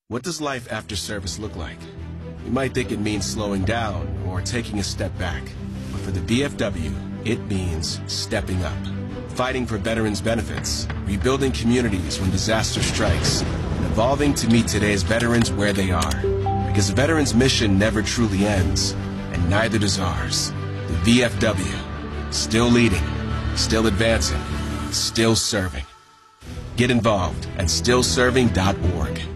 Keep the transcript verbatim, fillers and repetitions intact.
What does life after service look like? You might think it means slowing down or taking a step back. But for the V F W, it means stepping up. Fighting for veterans' benefits, rebuilding communities when disaster strikes, and evolving to meet today's veterans where they are. Because the veterans' mission never truly ends, and neither does ours. The V F W, still leading, still advancing, still serving. Get involved at still serving dot org.